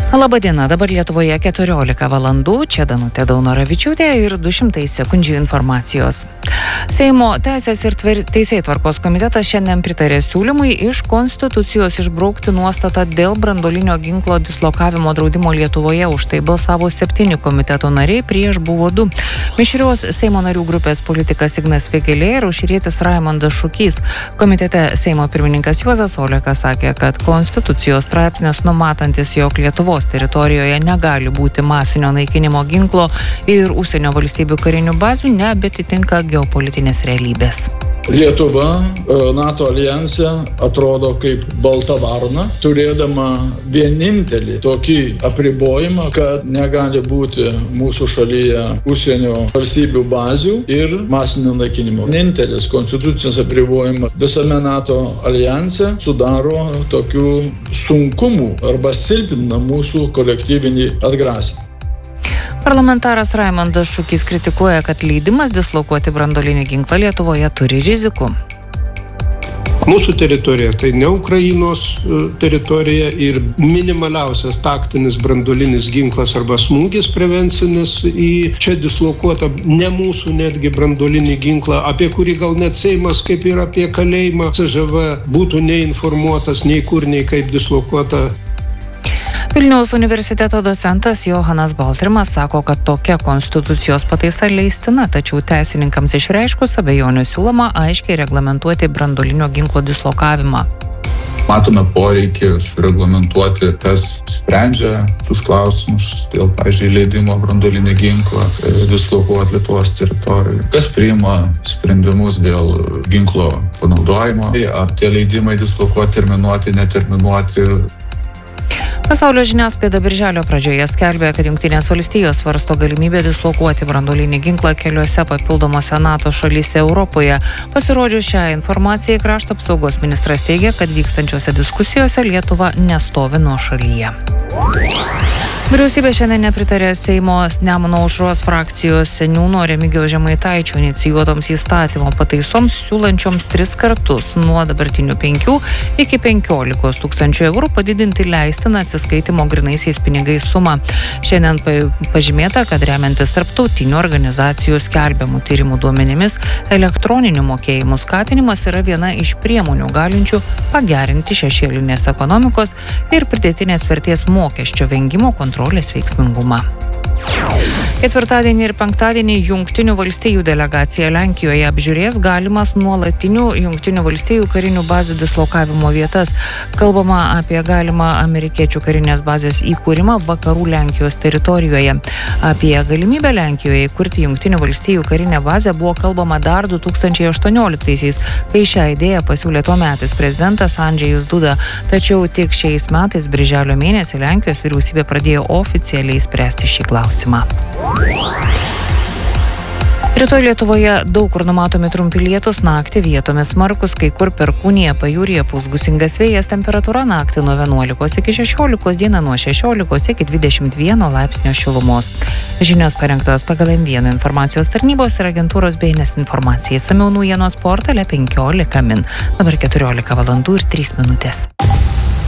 Labadiena, dabar Lietuvoje 14 valandų, čia Danutė Daunoravičiūtė ir 200 sekundžių informacijos. Seimo Teisės ir Teisėtvarkos komitetas šiandien pritarė siūlymui iš Konstitucijos išbraukti nuostatą dėl branduolinio ginklo dislokavimo draudimo Lietuvoje. Už tai balsavo 7 komiteto nariai, prieš buvo 2. Mišrios Seimo narių grupės politikas Ignas Vėgėlė ir aušrietis Raimondas Šukys. Komitete Seimo pirmininkas Juozas Olekas sakė, kad Konstitucijos straipsnis numatantis, jog Lietuvos teritorijoje negali būti masinio naikinimo ginklo ir užsienio valstybių karinių bazių, nebeatitinka geopolitinės realybės. Lietuva NATO aljanse atrodo kaip balta varna, turėdama vienintelį tokį apribojimą, kad negali būti mūsų šalyje užsienio valstybių bazių ir masinio naikinimo. Vienintelis konstitucinis apribojimas visame NATO aljanse sudaro tokių sunkumų arba silpnina mūsų kolektyvinį atgrasymą. Parlamentaras Raimondas Šukys kritikuoja, kad leidimas dislokuoti branduolinį ginklą Lietuvoje turi rizikų. Mūsų teritorija tai ne Ukrainos teritorija ir minimaliausias taktinis branduolinis ginklas arba smūgis prevencinis į čia dislokuotą ne mūsų netgi branduolinį ginklą, apie kurį gal net Seimas kaip ir apie kalėjimą CŽV būtų neinformuotas nei kur, nei kaip dislokuota. Vilniaus universiteto docentas Johanas Baltrimas sako, kad tokia konstitucijos pataisa leistina, tačiau teisininkams išreiškus abejonių siūloma aiškiai reglamentuoti branduolinio ginklo dislokavimą. Matome poreikį sureglamentuoti, kas sprendžia šius klausimus dėl, pavyzdžiui, leidimo branduolinį ginklą dislokuoti Lietuvos teritorijoje. Kas priima sprendimus dėl ginklo panaudojimo, ar tie leidimai dislokuoti, terminuoti, neterminuoti. Pasaulio žiniasklaida birželio pradžioje skelbė, kad Jungtinės valstijos svarsto galimybę dislokuoti branduolinį ginklą keliose papildomose NATO šalyse Europoje. Pasirodžius šią informaciją, krašto apsaugos ministras teigia, kad vykstančiose diskusijose Lietuva nestovi nuošalyje. Vyriausybė šiandien nepritarė Seimo Nemuno aušros frakcijos seniūno Remigijaus Žemaitaičio inicijuotoms įstatymo pataisoms, siūlančioms 3 kartus nuo dabartinių 5 iki 15 tūkstančių eurų padidinti leistiną atsiskaitimo grynaisiais pinigais sumą. Šiandien pažymėta, kad remiantis tarptautinių organizacijų skelbiamų tyrimų duomenimis, elektroninių mokėjimų skatinimas yra viena iš priemonių galinčių pagerinti šešėlinės ekonomikos ir pridėtinės vertės mokesčio vengimo kontrolės veiksmingumą. Ketvirtadienį ir penktadienį Jungtinių valstijų delegacija Lenkijoje apžiūrės galimas nuolatinių Jungtinių valstijų karinių bazių dislokavimo vietas. Kalbama apie galimą amerikiečių karinės bazės įkūrimą vakarų Lenkijos teritorijoje. Apie galimybę Lenkijoje įkurti Jungtinių valstijų karinę bazę buvo kalbama dar 2018-aisiais, kai šią idėją pasiūlė tuometis prezidentas Andžejus Duda. Tačiau tik šiais metais birželio mėnesį Lenkijos vyriausybė pradėjo oficialiai spręsti šį klausimą. Rytoj Lietuvoje daug kur numatomi trumpi lietūs, naktį vietomis smarkus, kai kur perkūnija, pajūryje pūs gūsingas vėjas, temperatūra naktį nuo 11 iki 16, dieną nuo 16 iki 21 laipsnio šilumos. Žinios parengtos pagal M1 informacijos tarnybos ir agentūros BNS informacija. Išsamiau naujienos portale 15 min. Dabar 14 valandų ir 3 minutės.